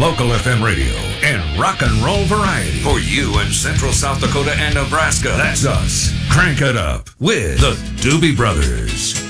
local FM radio, and rock and roll variety. For you in Central South Dakota and Nebraska, that's us. Crank it up with the Doobie Brothers.